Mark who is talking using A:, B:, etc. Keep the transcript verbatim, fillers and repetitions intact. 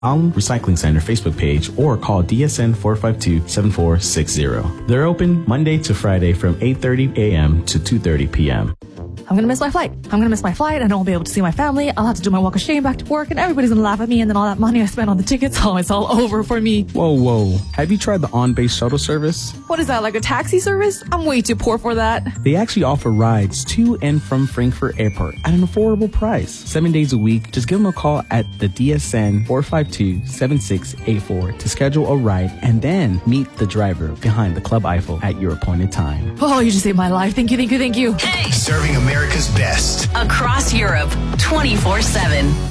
A: Allen Recycling Center Facebook page or call D S N four five two, seven four six zero. They're open Monday to Friday from eight thirty a.m. to two thirty p.m.
B: I'm going to miss my flight. I'm going to miss my flight. I don't be able to see my family. I'll have to do my walk of shame back to work and everybody's going to laugh at me, and then all that money I spent on the tickets, oh, it's all over for me.
C: Whoa, whoa. Have you tried the On-Base shuttle service?
B: What is that, like a taxi service? I'm way too poor for that.
C: They actually offer rides to and from Frankfurt Airport at an affordable price. Seven days a week. Just give them a call at the D S N four five two, seven six eight four to schedule a ride and then meet the driver behind the Club Eiffel at your appointed time.
B: Oh, you just saved my life. Thank you, thank you, thank you.
D: Hey! Serving America's best.
E: Across Europe, twenty-four seven.